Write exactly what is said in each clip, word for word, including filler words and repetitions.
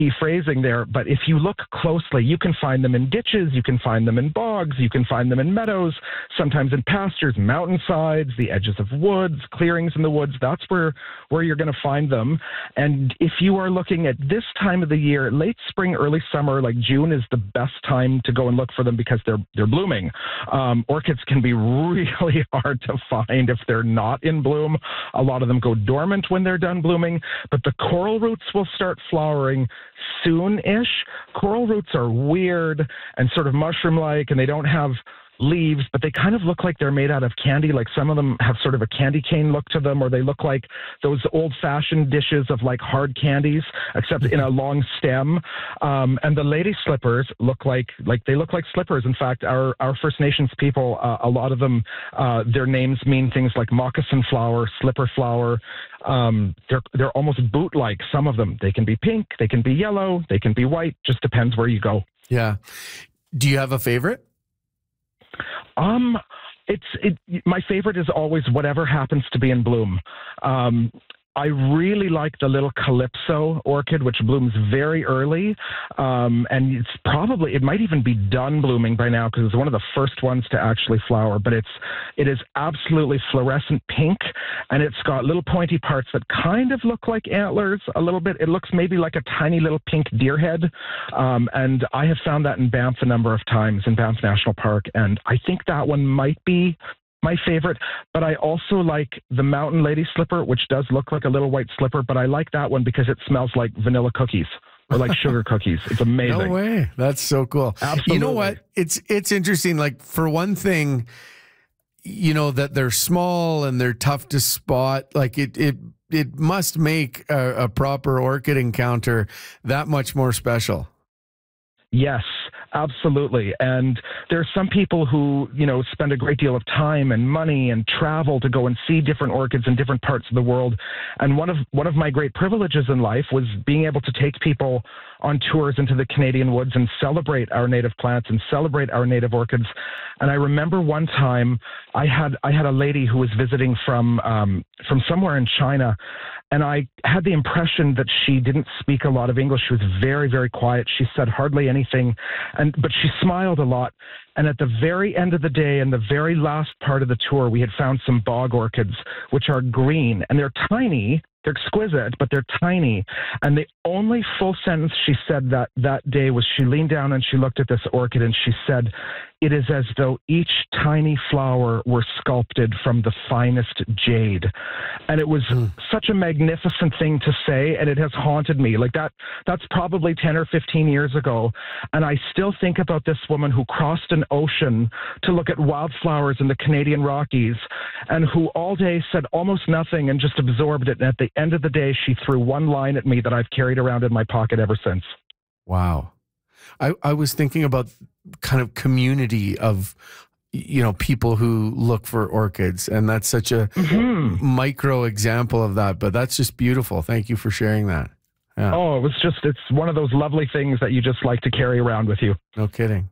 key phrasing there, but if you look closely, you can find them in ditches, you can find them in bogs, you can find them in meadows, sometimes in pastures, mountainsides, the edges of woods, clearings in the woods. That's where, where you're going to find them. And if you are looking at this time of the year, late spring, early summer, like June is the best time to go and look for them because they're they're blooming. Um, orchids can be really hard to find if they're not in bloom. A lot of them go dormant when they're done blooming, but the coral roots will start flowering soon-ish. Coral roots are weird and sort of mushroom-like, and they don't have leaves, but they kind of look like they're made out of candy. Like some of them have sort of a candy cane look to them, or they look like those old-fashioned dishes of like hard candies, except in a long stem. Um, and the lady slippers look like like they look like slippers. In fact, our our First Nations people, uh, a lot of them, uh, their names mean things like moccasin flower, slipper flower. Um, they're they're almost boot-like. Some of them, they can be pink, they can be yellow, they can be white. Just depends where you go. Yeah. Do you have a favorite? Um, it's it. My favorite is always whatever happens to be in bloom. Um, I really like the little Calypso orchid, which blooms very early, um, and it's probably it might even be done blooming by now because it's one of the first ones to actually flower. But it's it is absolutely fluorescent pink, and it's got little pointy parts that kind of look like antlers a little bit. It looks maybe like a tiny little pink deer head, um, and I have found that in Banff a number of times in Banff National Park, and I think that one might be my favorite, but I also like the Mountain Lady Slipper, which does look like a little white slipper, but I like that one because it smells like vanilla cookies or like sugar cookies. It's amazing. No way. That's so cool. Absolutely. You know what? It's it's interesting. Like, for one thing, you know, that they're small and they're tough to spot. Like it it it must make a, a proper orchid encounter that much more special. Yes, absolutely. And there are some people who, you know, spend a great deal of time and money and travel to go and see different orchids in different parts of the world. And one of one of my great privileges in life was being able to take people on tours into the Canadian woods and celebrate our native plants and celebrate our native orchids. And I remember one time I had I had a lady who was visiting from um, from somewhere in China, and I had the impression that she didn't speak a lot of English. She was very, very quiet. She said hardly anything, and but she smiled a lot. And at the very end of the day, and the very last part of the tour, we had found some bog orchids, which are green, and they're tiny. They're exquisite, but they're tiny. And the only full sentence she said that, that day was she leaned down and she looked at this orchid and she said, "It is as though each tiny flower were sculpted from the finest jade." And it was mm. such a magnificent thing to say, and it has haunted me. Like that, that's probably ten or fifteen years ago. And I still think about this woman who crossed an ocean to look at wildflowers in the Canadian Rockies, and who all day said almost nothing and just absorbed it. And at the end of the day, she threw one line at me that I've carried around in my pocket ever since. Wow. I, I was thinking about kind of community of, you know, people who look for orchids, and that's such a mm-hmm. micro example of that, but that's just beautiful. Thank you for sharing that. Yeah. Oh, it was just, it's one of those lovely things that you just like to carry around with you. No kidding.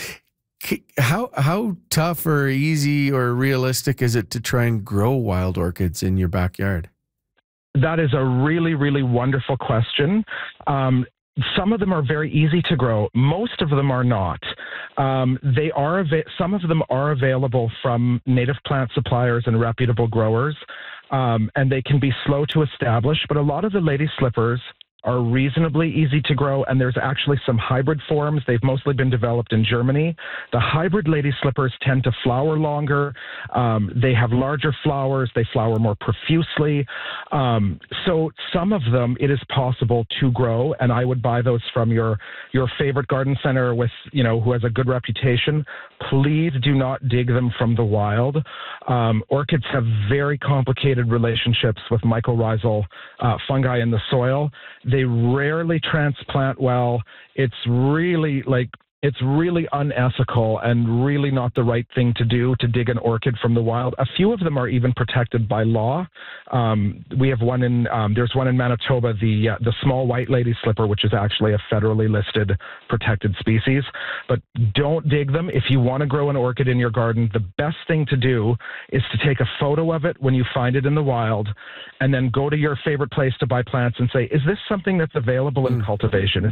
How, how tough or easy or realistic is it to try and grow wild orchids in your backyard? That is a really, really wonderful question. Um, Some of them are very easy to grow. Most of them are not. Um, they are av- some of them are available from native plant suppliers and reputable growers, um, and they can be slow to establish. But a lot of the lady slippers are reasonably easy to grow, and there's actually some hybrid forms. They've mostly been developed in Germany. The hybrid lady slippers tend to flower longer. Um, they have larger flowers. They flower more profusely. Um, so some of them, it is possible to grow, and I would buy those from your your favorite garden center with, you know, who has a good reputation. Please do not dig them from the wild. Um, orchids have very complicated relationships with mycorrhizal uh, fungi in the soil. They rarely transplant well. It's really like It's really unethical and really not the right thing to do to dig an orchid from the wild. A few of them are even protected by law. Um, we have one in, um, there's one in Manitoba, the uh, the small white lady slipper, which is actually a federally listed protected species. But don't dig them. If you want to grow an orchid in your garden, the best thing to do is to take a photo of it when you find it in the wild, and then go to your favorite place to buy plants and say, is this something that's available in mm. cultivation?